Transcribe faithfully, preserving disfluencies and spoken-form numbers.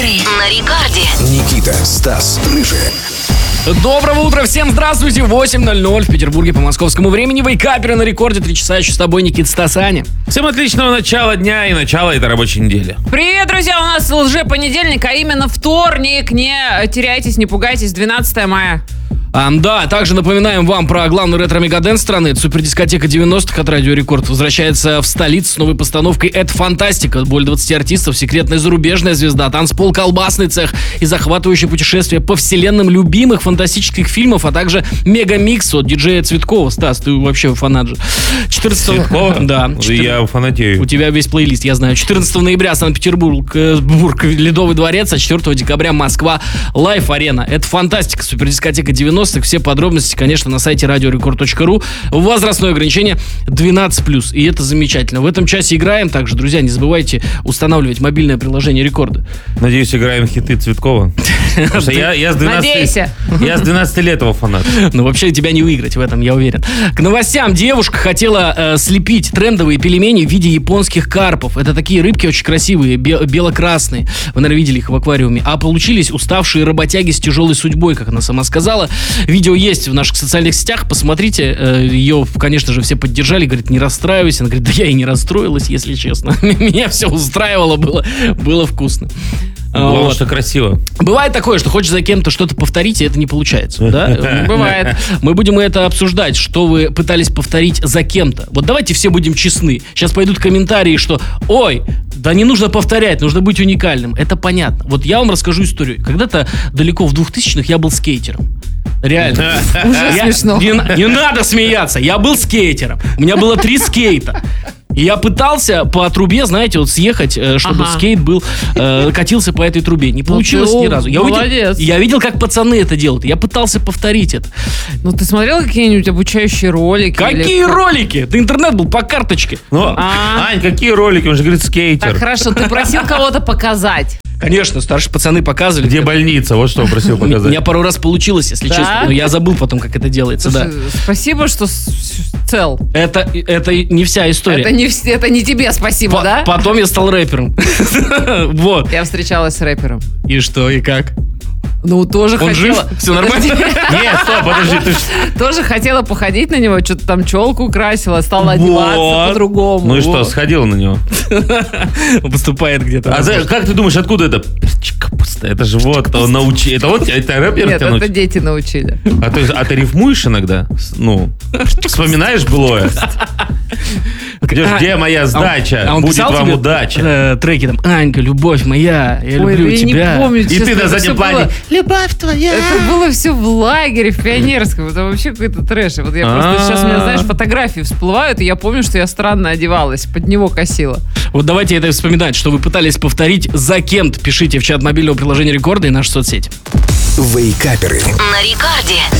Вейкаперы на рекорде. Никита, Стас, Рыжий. Доброго утра, всем здравствуйте. восемь ноль ноль в Петербурге по московскому времени. Вейкаперы на рекорде. Три часа еще с тобой, Никита, Стас, Аня. Всем отличного начала дня и начала этой рабочей недели. Привет, друзья, у нас лжепонедельник, а именно вторник. Не теряйтесь, не пугайтесь, двенадцатое мая. А, да, также напоминаем вам про главный ретро-мегаденс страны. Это супердискотека девяностых от Радио Рекорд. Возвращается в столицу с новой постановкой «Это фантастика». Более двадцати артистов, секретная зарубежная звезда, танцпол, колбасный цех и захватывающее путешествие по вселенным любимых фантастических фильмов, а также мегамикс от диджея Цветкова. Стас, ты вообще фанат же. четырнадцатого Цветкова? Да. Я фанатею. У тебя весь плейлист, я знаю. четырнадцатого ноября Санкт-Петербург, Бург, Ледовый дворец, а четвёртого декабря Москва, Лайф-арена. Это фантастика, супердискотека девяностых. Все подробности, конечно, на сайте радиорекорд точка ру. Возрастное ограничение двенадцать плюс. И это замечательно. В этом часе играем. Также, друзья, не забывайте устанавливать мобильное приложение Рекорда. Надеюсь, играем хиты Цветкова. Потому что я, я, с двенадцати, я с двенадцати лет его фанат. Ну, вообще, тебя не выиграть в этом, я уверен. К новостям. Девушка хотела э, слепить трендовые пельмени в виде японских карпов. Это такие рыбки очень красивые, бе- бело-красные. Вы, наверное, видели их в аквариуме. А получились уставшие работяги с тяжелой судьбой, как она сама сказала. Видео есть в наших социальных сетях, посмотрите. Ее, конечно же, все поддержали. Говорит, не расстраивайся. Она говорит, да я и не расстроилась, если честно. Меня все устраивало, было, было вкусно. Главное, вот. что красиво. Бывает такое, что хочешь за кем-то что-то повторить, и это не получается. Да? Бывает. Мы будем это обсуждать, что вы пытались повторить за кем-то. Вот давайте все будем честны. Сейчас пойдут комментарии, что ой, да не нужно повторять, нужно быть уникальным. Это понятно. Вот я вам расскажу историю. Когда-то далеко в двухтысячных я был скейтером. Реально. Уже смешно. Не, не надо смеяться. Я был скейтером. У меня было три скейта. И я пытался по трубе, знаете, вот съехать, чтобы Ага. скейт был, э, катился по этой трубе. Не получилось ты ни разу. Я увидел, молодец. я видел, как пацаны это делают. Я пытался повторить это. Ну, ты смотрел какие-нибудь обучающие ролики? Какие или... ролики? Да интернет был по карточке. Ну, А. Ань, какие ролики? Он же говорит, скейтер. Так, хорошо, ты просил кого-то показать. Конечно, старшие пацаны показывали. Где больница? Вот что он просил У показать. меня пару раз получилось, если Да? честно. Но я забыл потом, как это делается. Да. Слушай, спасибо, что с- цел. Это, это не вся история. Это не, вс- это не тебе спасибо, По- да? Потом я стал рэпером. Вот. Я встречалась с рэпером. И что, и как? Ну, тоже Он жив? хотела... Все нормально? Нет, стоп, подожди, ты ж... Тоже хотела походить на него, что-то там челку красила, стала одеваться Вот. по-другому. Ну и что, Вот. сходила на него? Выступает где-то. А за- как ты думаешь, откуда это? Перчик капуста. Это же вот, он научил. Это вот, это рэпер Нет, тебя это научил? дети научили. А ты, а ты рифмуешь иногда? Ну, вспоминаешь былое? Идешь, где моя сдача? А он Будет писал вам тебе, удача. э, треки там, Анька, любовь моя, я Ой, люблю я тебя. не помню, И честно, ты на это заднем всё плане. было- Любовь твоя. Это было все в лагере, в пионерском. Это вообще какой-то трэш. И вот я просто А-а-а. сейчас у меня, знаешь, фотографии всплывают, и я помню, что я странно одевалась, под него косила. Вот давайте это вспоминать, что вы пытались повторить за кем-то. Пишите в чат мобильного приложения Рекорда и наши соцсети. Вейкаперы. На рекорде.